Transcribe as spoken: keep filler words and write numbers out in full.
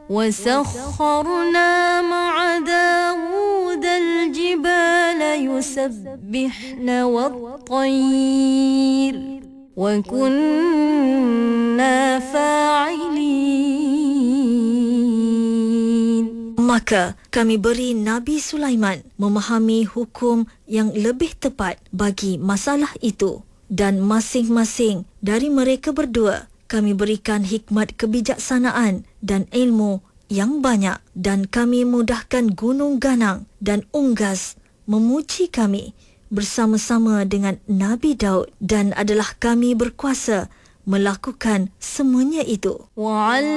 وسخرنا مع داود الجبال يسبحن والطير وكنا فاعلين. Maka kami beri Nabi Sulaiman memahami hukum yang lebih tepat bagi masalah itu, dan masing-masing dari mereka berdua kami berikan hikmat kebijaksanaan dan ilmu yang banyak, dan kami mudahkan gunung ganang dan unggas memuji kami bersama-sama dengan Nabi Daud, dan adalah kami berkuasa melakukan semuanya itu. وعلمناه